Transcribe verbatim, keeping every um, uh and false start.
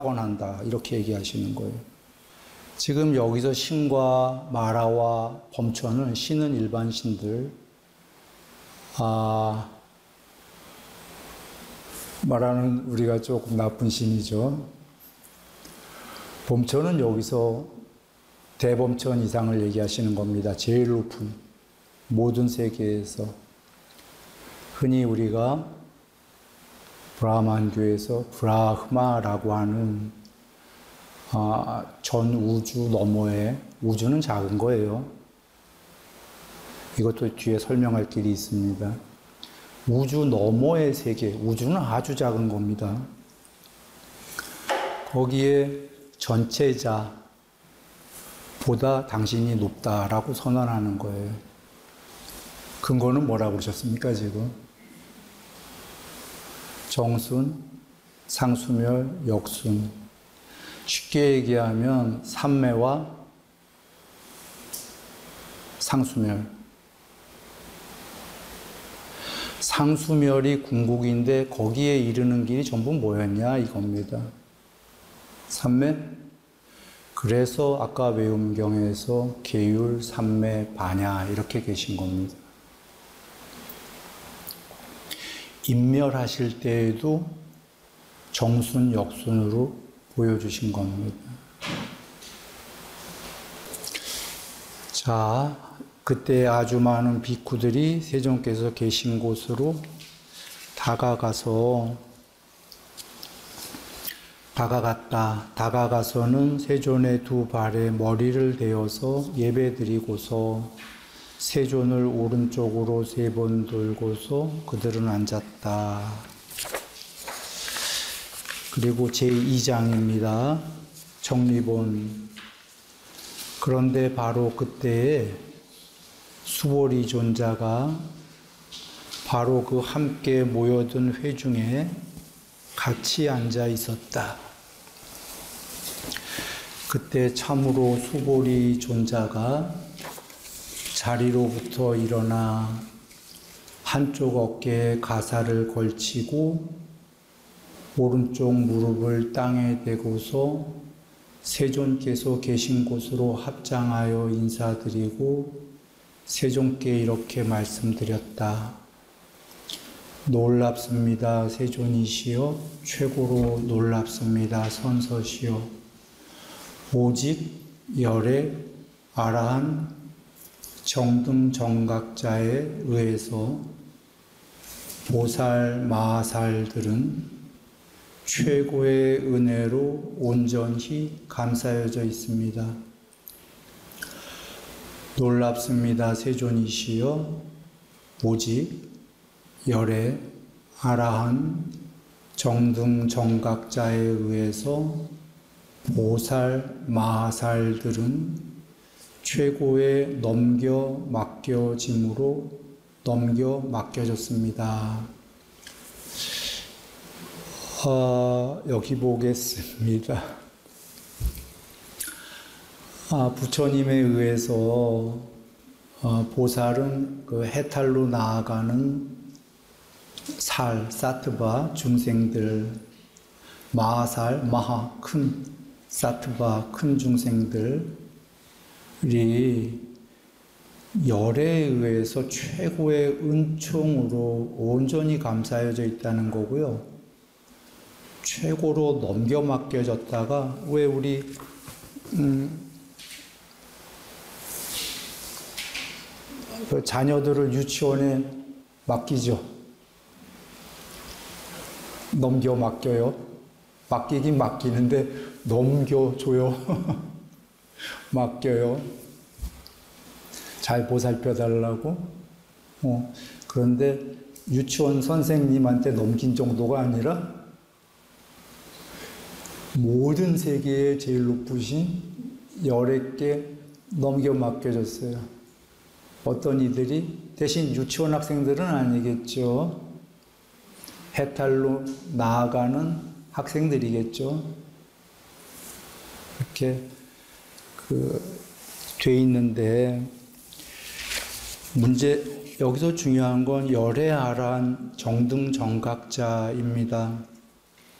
한다 이렇게 얘기하시는 거예요. 지금 여기서 신과 마라와 범천은 신은 일반 신들, 아, 마라는 우리가 조금 나쁜 신이죠. 범천은 여기서 대범천 이상을 얘기하시는 겁니다. 제일 높은 모든 세계에서. 흔히 우리가 브라만교에서 브라흐마라고 하는 아, 전 우주 너머에, 우주는 작은 거예요. 이것도 뒤에 설명할 길이 있습니다. 우주 너머의 세계, 우주는 아주 작은 겁니다. 거기에 전체자보다 당신이 높다라고 선언하는 거예요. 근거는 뭐라고 그러셨습니까, 지금? 정순, 상수멸, 역순. 쉽게 얘기하면 삼매와 상수멸. 상수멸이 궁극인데 거기에 이르는 길이 전부 뭐였냐 이겁니다. 삼매? 그래서 아까 외음경에서 계율, 삼매, 반야 이렇게 계신 겁니다. 인멸하실 때에도 정순, 역순으로 보여주신 겁니다. 자, 그때 아주 많은 비쿠들이 세존께서 계신 곳으로 다가가서, 다가갔다. 다가가서는 세존의 두 발에 머리를 대어서 예배드리고서 세존을 오른쪽으로 세 번 돌고서 그들은 앉았다. 그리고 제이 장입니다. 정리본. 그런데 바로 그때에 수보리 존자가 바로 그 함께 모여든 회중에 같이 앉아 있었다. 그때 참으로 수보리 존자가 자리로부터 일어나 한쪽 어깨에 가사를 걸치고 오른쪽 무릎을 땅에 대고서 세존께서 계신 곳으로 합장하여 인사드리고 세존께 이렇게 말씀드렸다. 놀랍습니다. 세존이시여. 최고로 놀랍습니다. 선서시여. 오직 열애 아라한 정등 정각자에 의해서 보살 마살들은 최고의 은혜로 온전히 감싸여져 있습니다. 놀랍습니다. 세존이시여. 오직 열애 아라한 정등 정각자에 의해서 보살 마살들은 최고의 넘겨 맡겨짐으로 넘겨 맡겨졌습니다. 어, 여기 보겠습니다. 아, 부처님에 의해서 어, 보살은 그 해탈로 나아가는 살, 사트바 중생들, 마살, 마하, 큰 사트바, 큰 중생들이 열에 의해서 최고의 은총으로 온전히 감싸여져 있다는 거고요. 최고로 넘겨 맡겨졌다가 왜 우리 음, 그 자녀들을 유치원에 맡기죠. 넘겨 맡겨요. 맡기긴 맡기는데 넘겨줘요. 맡겨요. 잘 보살펴달라고. 어, 그런데 유치원 선생님한테 넘긴 정도가 아니라 모든 세계의 제일 높으신 열애께 넘겨 맡겨졌어요. 어떤 이들이 대신 유치원 학생들은 아니겠죠. 해탈로 나아가는 학생들이겠죠. 이렇게 그 돼 있는데 문제 여기서 중요한 건 열애아란 정등 정각자입니다.